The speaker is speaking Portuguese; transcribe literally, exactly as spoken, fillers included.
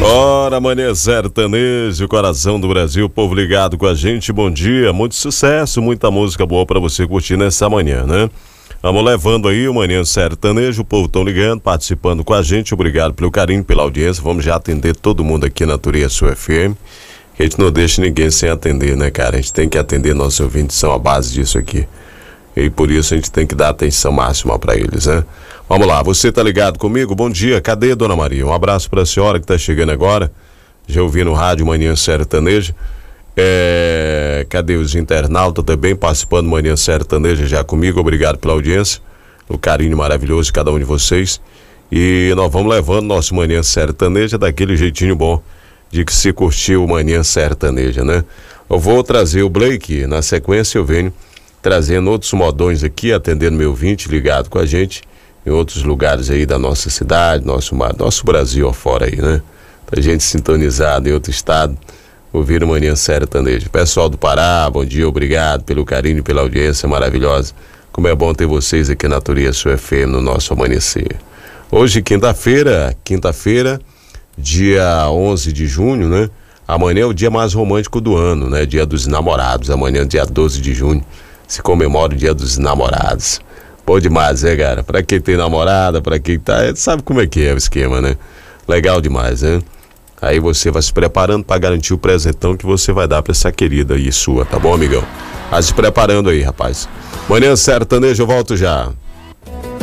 Bora, Manhã Sertanejo, coração do Brasil, povo ligado com a gente, bom dia, muito sucesso, muita música boa pra você curtir nessa manhã, né? Vamos levando aí o Manhã Sertanejo, o povo tão ligando, participando com a gente, obrigado pelo carinho, pela audiência, vamos já atender todo mundo aqui na Turiaçu F M, a gente não deixa ninguém sem atender, né, cara? A gente tem que atender nossos ouvintes, são a base disso aqui, e por isso a gente tem que dar atenção máxima pra eles, né? Vamos lá, você tá ligado comigo? Bom dia, cadê Dona Maria? Um abraço pra senhora que tá chegando agora, já ouvi no rádio Manhã Sertaneja. É, cadê os internautas também participando do Manhã Sertaneja já comigo? Obrigado pela audiência, o carinho maravilhoso de cada um de vocês. E nós vamos levando nosso Manhã Sertaneja daquele jeitinho bom de que se curtiu o Manhã Sertaneja, né? Eu vou trazer o Blake, na sequência eu venho trazendo outros modões aqui, atendendo meu ouvinte ligado com a gente em outros lugares aí da nossa cidade, nosso, nosso Brasil afora aí, né? Tem gente sintonizada em outro estado, ouvir o Manhã Sertanejo. Pessoal do Pará, bom dia, obrigado pelo carinho e pela audiência maravilhosa. Como é bom ter vocês aqui na Turiaçu F M no nosso amanhecer. Hoje, quinta-feira, quinta-feira, dia onze de junho, né? Amanhã é o dia mais romântico do ano, né? Dia dos namorados. Amanhã, dia doze de junho, se comemora o dia dos namorados. Bom demais, né, cara? Pra quem tem namorada, pra quem tá... Sabe como é que é o esquema, né? Legal demais, né? Aí você vai se preparando pra garantir o presentão que você vai dar pra essa querida aí sua, tá bom, amigão? Vai se preparando aí, rapaz. Manhã Sertanejo, eu volto já.